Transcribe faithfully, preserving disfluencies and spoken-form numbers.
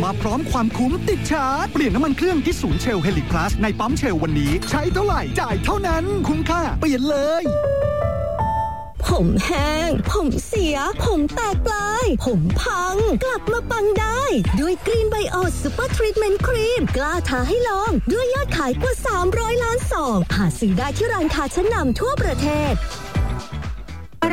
มาพร้อมความคุ้มติดชาร์จเปลี่ยนน้ำมันเครื่องที่ศูนย์เชลเฮลิพลัสในปั๊มเชลวันนี้ใช้เท่าไหร่จ่ายเท่านั้นคุ้มค่าเปลี่ยนเลยผมแห้งผมเสียผมแตกปลายผมพังกลับมาปังได้ด้วยกรีนไบโอซูเปอร์ทรีทเมนต์ครีมกล้าท้าให้ลองด้วยยอดขายกว่าสามร้อยล้านซองหาซื้อได้ที่ร้านค้าชั้นนำทั่วประเทศ